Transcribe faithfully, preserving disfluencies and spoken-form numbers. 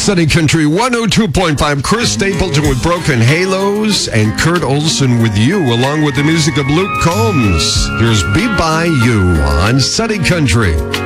Sunny Country one oh two point five. Chris Stapleton with Broken Halos and Kurt Olson with You, along with the music of Luke Combs. Here's Be By You on Sunny Country.